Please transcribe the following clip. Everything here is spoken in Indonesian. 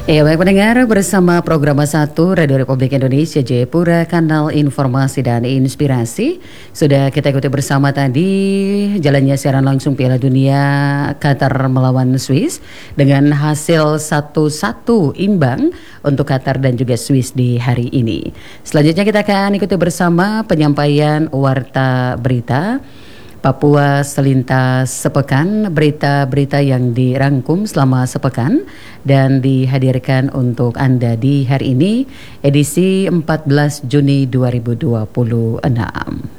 Ya baik pendengar, bersama program 1 Radio Republik Indonesia Jayapura, kanal informasi dan inspirasi. Sudah kita ikuti bersama tadi jalannya siaran langsung Piala Dunia Qatar melawan Swiss dengan hasil 1-1 imbang untuk Qatar dan juga Swiss di hari ini. Selanjutnya kita akan ikuti bersama penyampaian warta berita Papua selintas sepekan, berita-berita yang dirangkum selama sepekan dan dihadirkan untuk Anda di hari ini, edisi 14 Juni 2026.